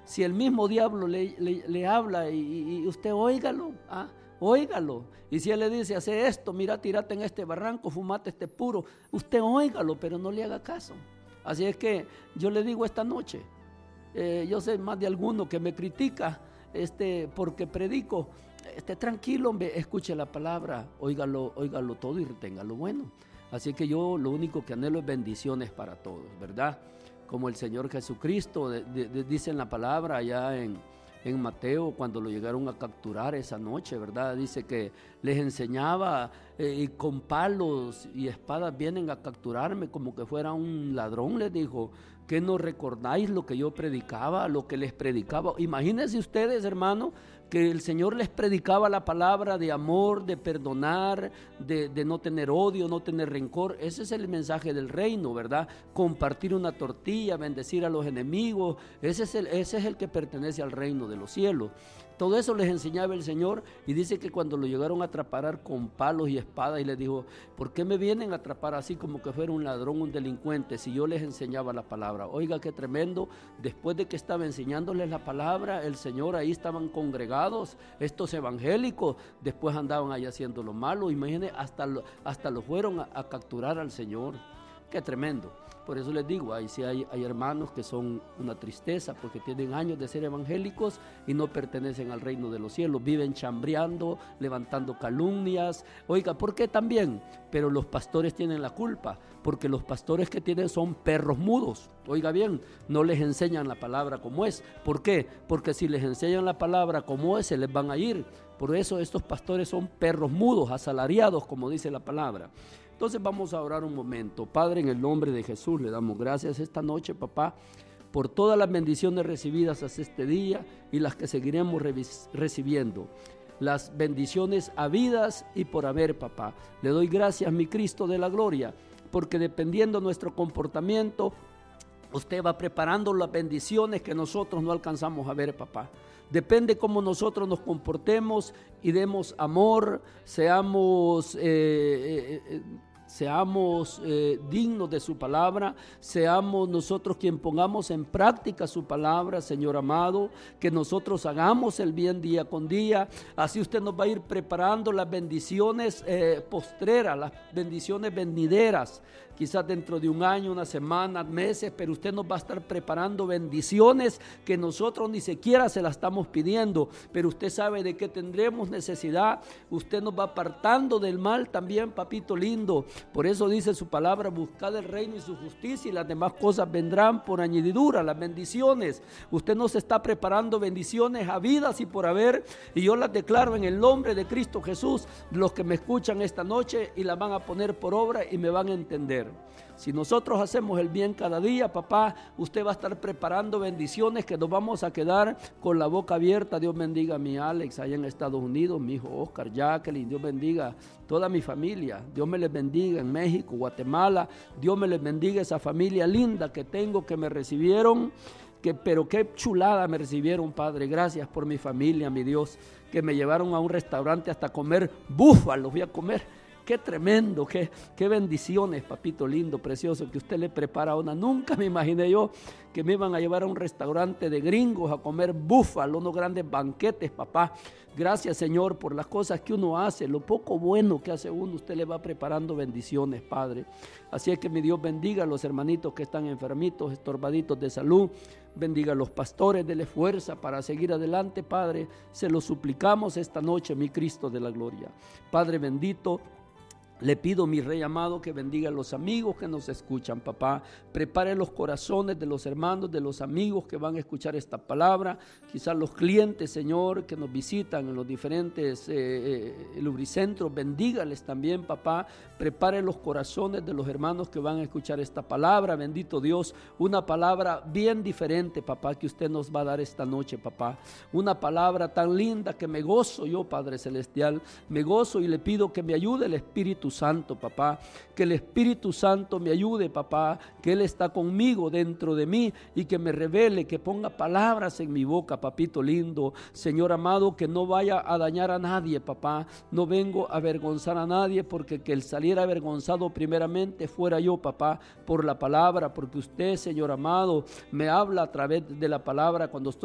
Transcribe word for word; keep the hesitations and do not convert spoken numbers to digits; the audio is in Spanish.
Si el mismo diablo le, le, le habla y, y usted óigalo, ¿ah? Óigalo. Y si él le dice, hace esto, mira, tírate en este barranco, fumate este puro, usted óigalo, pero no le haga caso. Así es que yo le digo esta noche, eh, yo sé más de alguno que me critica este, porque predico, esté tranquilo, hombre, escuche la palabra, óigalo, óigalo todo y retenga lo bueno. Así que yo lo único que anhelo es bendiciones para todos, ¿verdad? Como el Señor Jesucristo de, de, de, dice en la palabra allá en, en Mateo, cuando lo llegaron a capturar esa noche, ¿verdad? Dice que les enseñaba eh, y con palos y espadas vienen a capturarme como que fuera un ladrón, les dijo. ¿Qué no recordáis lo que yo predicaba, lo que les predicaba? Imagínense ustedes, hermano, que el Señor les predicaba la palabra de amor, de perdonar, de, de no tener odio, no tener rencor. Ese es el mensaje del reino, ¿verdad? Compartir una tortilla, bendecir a los enemigos. Ese es el, ese es el que pertenece al reino de los cielos. Todo eso les enseñaba el Señor, y dice que cuando lo llegaron a atrapar con palos y espadas, y les dijo, ¿por qué me vienen a atrapar así como que fuera un ladrón, un delincuente, si yo les enseñaba la palabra? Oiga, qué tremendo. Después de que estaba enseñándoles la palabra, el Señor, ahí estaban congregados estos evangélicos, después andaban ahí haciendo lo malo. Imagínense, hasta lo, hasta lo fueron a, a capturar al Señor. Qué tremendo. Por eso les digo, ahí sí hay, hay hermanos que son una tristeza porque tienen años de ser evangélicos y no pertenecen al reino de los cielos, viven chambreando, levantando calumnias. Oiga, ¿por qué también? Pero los pastores tienen la culpa, porque los pastores que tienen son perros mudos. Oiga bien, no les enseñan la palabra como es. ¿Por qué? Porque si les enseñan la palabra como es, se les van a ir. Por eso estos pastores son perros mudos, asalariados, como dice la palabra. Entonces vamos a orar un momento. Padre, en el nombre de Jesús le damos gracias esta noche, papá, por todas las bendiciones recibidas hasta este día y las que seguiremos recibiendo. Las bendiciones habidas y por haber, papá. Le doy gracias, mi Cristo de la gloria, porque dependiendo de nuestro comportamiento, usted va preparando las bendiciones que nosotros no alcanzamos a ver, papá. Depende cómo nosotros nos comportemos y demos amor, seamos, eh, eh, eh, seamos eh, dignos de su palabra, seamos nosotros quien pongamos en práctica su palabra, Señor amado, que nosotros hagamos el bien día con día. Así usted nos va a ir preparando las bendiciones eh, postreras, las bendiciones venideras, quizás dentro de un año, una semana, meses, pero usted nos va a estar preparando bendiciones que nosotros ni siquiera se las estamos pidiendo, pero usted sabe de qué tendremos necesidad. Usted nos va apartando del mal también, papito lindo. Por eso dice su palabra, buscad el reino y su justicia y las demás cosas vendrán por añadidura, las bendiciones. Usted nos está preparando bendiciones habidas y por haber, y yo las declaro en el nombre de Cristo Jesús, los que me escuchan esta noche y las van a poner por obra y me van a entender. Si nosotros hacemos el bien cada día, papá, usted va a estar preparando bendiciones que nos vamos a quedar con la boca abierta. Dios bendiga a mi Alex allá en Estados Unidos, mi hijo Oscar, Jacqueline, Dios bendiga toda mi familia, Dios me les bendiga en México, Guatemala, Dios me les bendiga esa familia linda que tengo, que me recibieron, que, pero qué chulada me recibieron, Padre. Gracias por mi familia, mi Dios, que me llevaron a un restaurante hasta comer búfalos, voy a comer. Qué tremendo, qué, qué bendiciones, papito lindo, precioso, que usted le prepara a una. Nunca me imaginé yo que me iban a llevar a un restaurante de gringos a comer búfalo, unos grandes banquetes, papá. Gracias, Señor, por las cosas que uno hace, lo poco bueno que hace uno, usted le va preparando bendiciones, Padre. Así es que mi Dios bendiga a los hermanitos que están enfermitos, estorbaditos de salud. Bendiga a los pastores, dele fuerza para seguir adelante, Padre. Se lo suplicamos esta noche, mi Cristo de la gloria. Padre bendito, le pido, mi Rey amado, que bendiga a los amigos que nos escuchan, papá. Prepare los corazones de los hermanos, de los amigos que van a escuchar esta palabra. Quizás los clientes, Señor, que nos visitan en los diferentes eh, eh, lubricentros, bendígales también, papá. Prepare los corazones de los hermanos que van a escuchar esta palabra. Bendito Dios, una palabra bien diferente, papá, que usted nos va a dar esta noche, papá. Una palabra tan linda que me gozo yo, Padre Celestial. Me gozo y le pido que me ayude el Espíritu Santo, papá, que el Espíritu Santo me ayude, papá, que Él está conmigo dentro de mí y que me revele, que ponga palabras en mi boca, papito lindo, Señor amado, que no vaya a dañar a nadie, papá. No vengo a avergonzar a nadie, porque que el saliera avergonzado primeramente fuera yo, papá, por la palabra, porque usted, Señor amado, me habla a través de la palabra cuando estoy